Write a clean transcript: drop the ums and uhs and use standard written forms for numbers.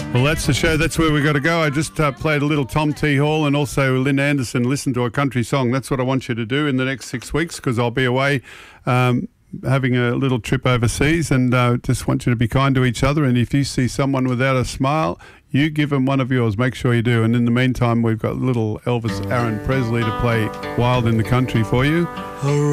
Well, that's the show. That's where we've got to go. I just played a little Tom T. Hall and also Lynn Anderson. Listen to a country song. That's what I want you to do in the next 6 weeks, because I'll be away having a little trip overseas, and just want you to be kind to each other. And if you see someone without a smile, you give them one of yours. Make sure you do. And in the meantime, we've got little Elvis Aaron Presley to play Wild in the Country for you.